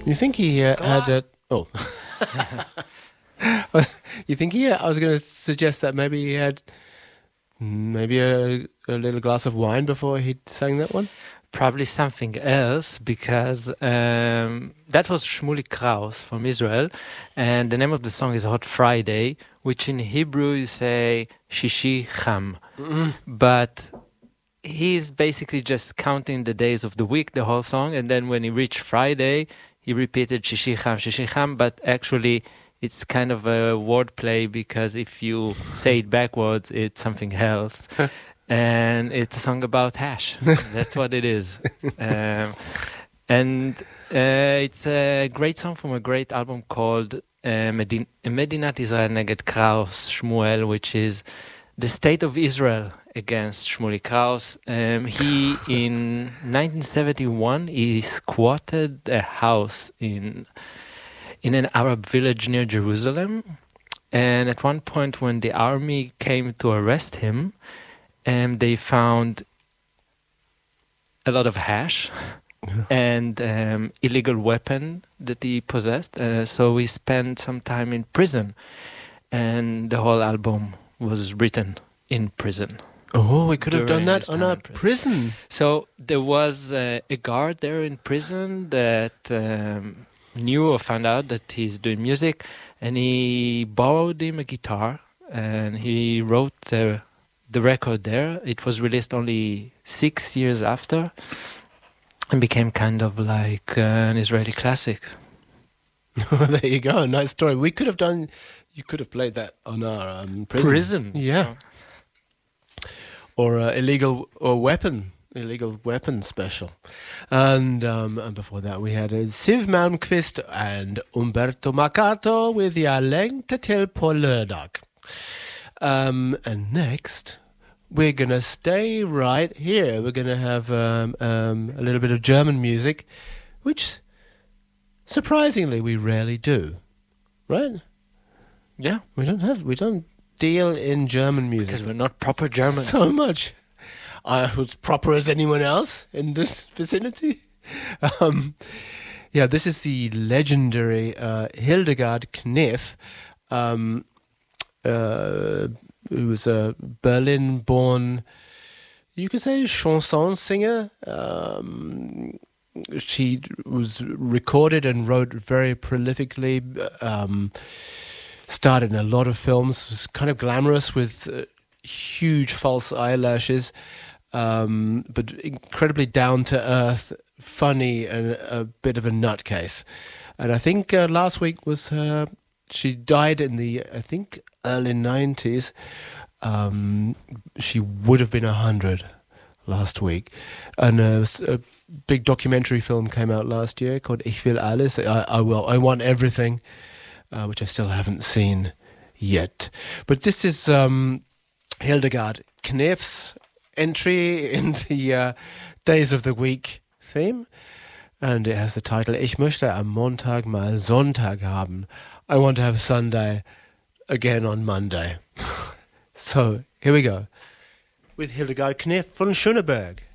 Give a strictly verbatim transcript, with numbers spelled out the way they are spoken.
You think he uh, had a... Oh. You think he... I was going to suggest that maybe he had maybe a, a little glass of wine before he sang that one? Probably something else, because um, that was Shmuley Kraus from Israel, and the name of the song is Hot Friday, which in Hebrew you say Shishi Cham. Mm-hmm. But he's basically just counting the days of the week, the whole song, and then when he reached Friday, he repeated Shishi Cham, Shishi Cham, but actually it's kind of a wordplay, because if you say it backwards, it's something else. And it's a song about hash. That's what it is. Um, and uh, it's a great song from a great album called uh, Medin- Medinat Israel Neged Kraus Shmuel, which is the state of Israel against Shmuley Kraus. Um, he, in nineteen seventy-one, he squatted a house in in an Arab village near Jerusalem. And at one point when the army came to arrest him, and they found a lot of hash and um, illegal weapon that he possessed. Uh, so he spent some time in prison, and the whole album was written in prison. Oh, we could have done that on a prison. prison. So there was uh, a guard there in prison that um, knew or found out that he's doing music, and he borrowed him a guitar, and he wrote the the record there. It was released only six years after and became kind of like uh, an Israeli classic. There you go. Nice story. We could have done, you could have played that on our um, prison. Prison. Yeah. Or uh, illegal or weapon, illegal weapon special. And, um, and before that we had uh, Siv Malmqvist and Umberto Macato with Yaleng Tetil på lördag. Um, and next, we're going to stay right here. We're going to have um, um, a little bit of German music, which, surprisingly, we rarely do. Right? Yeah. We don't have, we don't deal in German music. Because we're not proper Germans. So much. I was proper as anyone else in this vicinity. Um, yeah, this is the legendary uh, Hildegard Knef, um, uh, who was a Berlin-born, you could say, chanson singer. Um, she was recorded and wrote very prolifically, um, starred in a lot of films, was kind of glamorous with uh, huge false eyelashes, um, but incredibly down-to-earth, funny, and a bit of a nutcase. And I think uh, last week was her... She died in the, I think, early nineties. Um, she would have been one hundred last week. And a, a big documentary film came out last year called Ich will alles. I, I will. I want everything, uh, which I still haven't seen yet. But this is um, Hildegard Knef's entry in the uh, Days of the Week theme. And it has the title, Ich möchte am Montag mal Sonntag haben. I want to have Sunday again on Monday. So, here we go. With Hildegard Knef von Schöneberg.